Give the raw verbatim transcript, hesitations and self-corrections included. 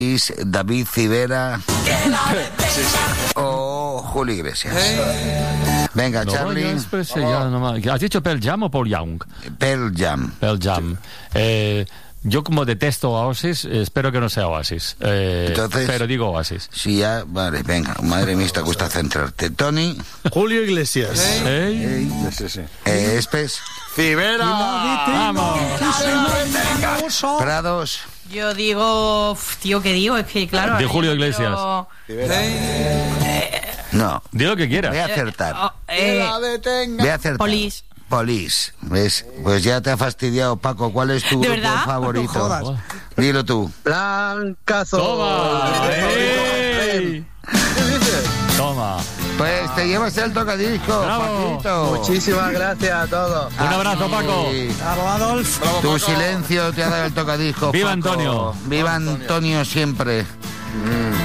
David Civera o Julio Iglesias. Venga, No, Charlie. ya expresé, ya nomás. ¿Has dicho Pearl Jam o Paul Young? Pearl Jam. Pearl Jam. Eh, yo como detesto Oasis, espero que no sea Oasis. Eh, Entonces, pero digo Oasis. Sí, ya, vale, venga. Madre mía, te gusta centrarte. Tony. Julio Iglesias. ¿Eh? Sí, sí. Eh, Espes. Civera. ¡Vamos! Prados. Yo digo, uf, tío, ¿qué digo? Es que claro. De ahora Julio yo Iglesias. quiero- No. Di lo que quieras. Voy a acertar. Oh, eh, Voy a acertar. Polis. Polis. ¿Ves? Pues ya te ha fastidiado, Paco. ¿Cuál es tu ¿De grupo verdad? favorito? No jodas. Dilo tú. Blancazo. ¡Toma! ¡Ey! Toma. Pues te llevas el tocadisco, Bravo. Paquito. Muchísimas gracias a todos. Un abrazo, Paco. Sí. Bravo, Adolf. Tu silencio te ha dado el tocadisco. ¡Viva Paco. Antonio! ¡Viva Antonio siempre!